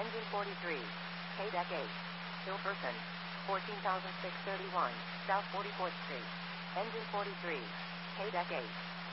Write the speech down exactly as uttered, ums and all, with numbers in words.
Engine forty-three. K-Deck eight. Hilperson. fourteen thousand six hundred thirty-one, South forty-fourth Street. Engine forty-three. K-Deck eight.